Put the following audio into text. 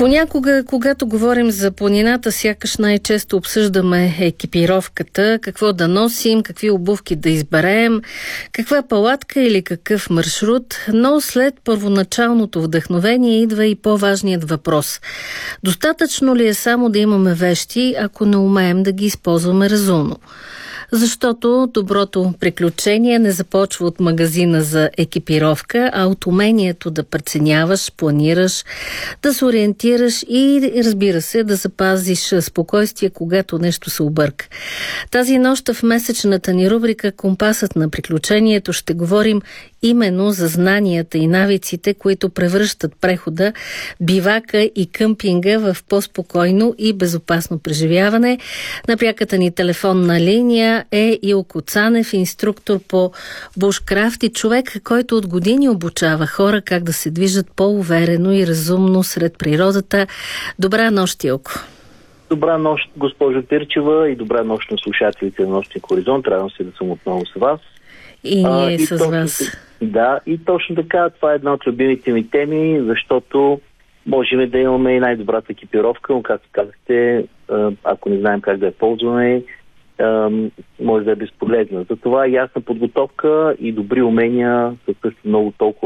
Понякога, когато говорим за планината, сякаш най-често обсъждаме екипировката, какво да носим, какви обувки да изберем, каква палатка или какъв маршрут, но след първоначалното вдъхновение идва и по-важният въпрос. Достатъчно ли е само да имаме вещи, ако не умеем да ги използваме разумно? Защото доброто приключение не започва от магазина за екипировка, а от умението да преценяваш, планираш, да се ориентираш и, разбира се, да запазиш спокойствие, когато нещо се обърка. Тази нощ в месечната ни рубрика "Компасът на приключението" ще говорим именно за знанията и навиците, които превръщат прехода, бивака и къмпинга в по-спокойно и безопасно преживяване. На пряката ни телефонна линия е Илко Цанев, инструктор по бушкрафт и човек, който от години обучава хора как да се движат по-уверено и разумно сред природата. Добра нощ, Илко! Добра нощ, госпожо Тирчева, и добра нощ на слушателите на Нощния хоризонт. Радвам се да съм отново с вас. И ние с вас. Да, и точно така, това е една от любимите ми теми, защото можем да имаме и най-добрата екипировка, но както казахте, ако не знаем как да я ползваме, може да е безполезна. Затова ясна подготовка и добри умения са също много толкова